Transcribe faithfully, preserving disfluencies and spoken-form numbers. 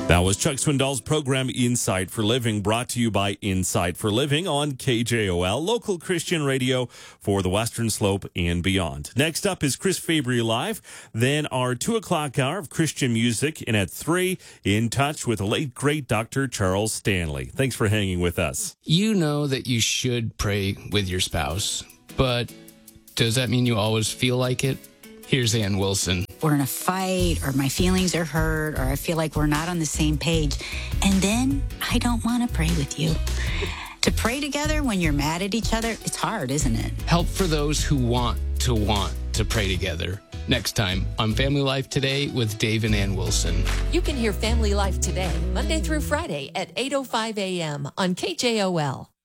That was Chuck Swindoll's program Insight for Living, brought to you by Insight for Living on K J O L, local Christian radio for the Western Slope and beyond. Next up is Chris Fabry Live, then our two o'clock hour of Christian music, and at three, In Touch with the late, great Doctor Charles Stanley. Thanks for hanging with us. You know that you should pray with your spouse, but does that mean you always feel like it? Here's Ann Wilson. We're in a fight, or my feelings are hurt, or I feel like we're not on the same page. And then I don't want to pray with you. To pray together when you're mad at each other, it's hard, isn't it? Help for those who want to want to pray together. Next time on Family Life Today with Dave and Ann Wilson. You can hear Family Life Today, Monday through Friday at eight oh five a.m. on K J O L.